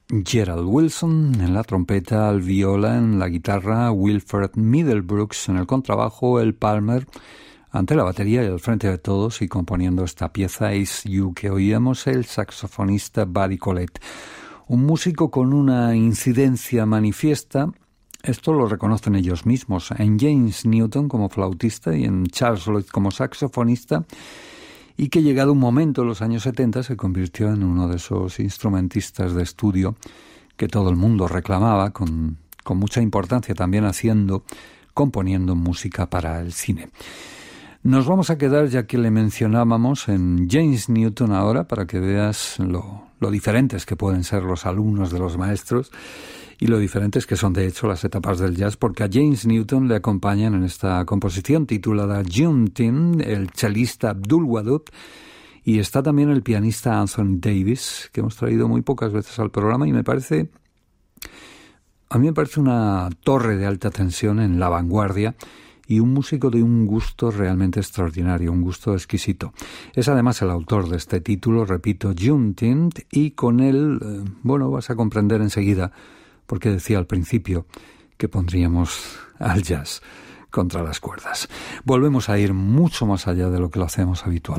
Gerald Wilson en la trompeta, al viola, en la guitarra, Wilfred Middlebrooks en el contrabajo, El Palmer ante la batería y al frente de todos y componiendo esta pieza Is You que oíamos, el saxofonista Buddy Collette. Un músico con una incidencia manifiesta, esto lo reconocen ellos mismos, en James Newton como flautista y en Charles Lloyd como saxofonista, y que llegado un momento en los años 70 se convirtió en uno de esos instrumentistas de estudio que todo el mundo reclamaba, con mucha importancia también componiendo música para el cine. Nos vamos a quedar, ya que le mencionábamos, en James Newton ahora, para que veas lo diferentes que pueden ser los alumnos de los maestros y lo diferentes que son de hecho las etapas del jazz, porque a James Newton le acompañan en esta composición titulada Juntin, el chelista Abdul Wadud, y está también el pianista Anthony Davis, que hemos traído muy pocas veces al programa y a mí me parece una torre de alta tensión en la vanguardia y un músico de un gusto realmente extraordinario, un gusto exquisito. Es además el autor de este título, repito, Juntin, y con él, vas a comprender enseguida porque decía al principio que pondríamos al jazz contra las cuerdas. Volvemos a ir mucho más allá de lo que lo hacemos habitualmente.